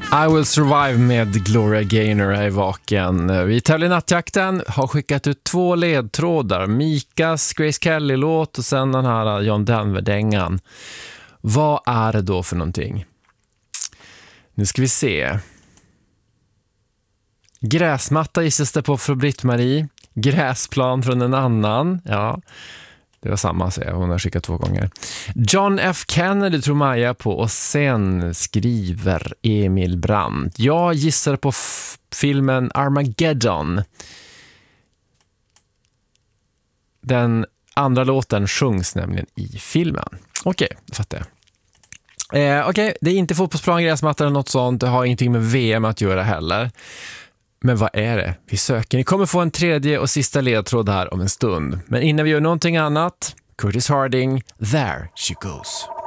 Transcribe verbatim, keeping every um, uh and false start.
I Will Survive med Gloria Gaynor är vaken. Vi tävlar i nattjakten, har skickat ut två ledtrådar. Mikas Grace Kelly-låt och sen den här John Denver-dängan. Vad är det då för någonting? Nu ska vi se. Gräsmatta gissas det på från Britt-Marie. Gräsplan från en annan. Ja, det var samma, säger hon har skickat två gånger. John F. Kennedy tror Maja på. Och sen skriver Emil Brandt. Jag gissar på f- filmen Armageddon. Den andra låten sjungs nämligen i filmen. Okej, okay, fattar jag. Eh, Okej, okay, det är inte fotbollsplan, gräsmatta eller något sånt. Det har ingenting med V M att göra heller. Men vad är det vi söker? Ni kommer få en tredje och sista ledtråd här om en stund. Men innan vi gör någonting annat, Curtis Harding, There She Goes.